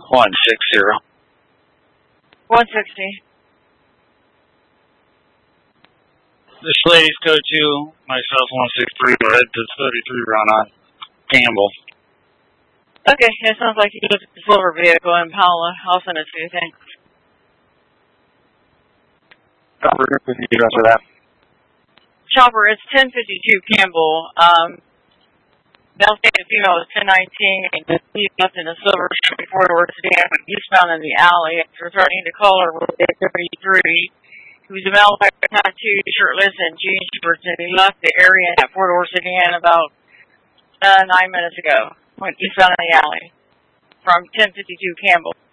160. 160. This lady's code 2, myself 163, head to 33 run on Campbell. Okay, it sounds like you looked at the silver vehicle in Paola. I'll send it to you, thanks. Chopper, can you answer that? Chopper, it's 1052 Campbell. Downstairs female is 1019, and he left in a silver Chevy four-door sedan eastbound in the alley after threatening to call her with a 33. He was a male with tattoo, shirtless, and jeans shorts, and he left the area in that four-door sedan about 9 minutes ago. Went eastbound in the alley from 1052 Campbell.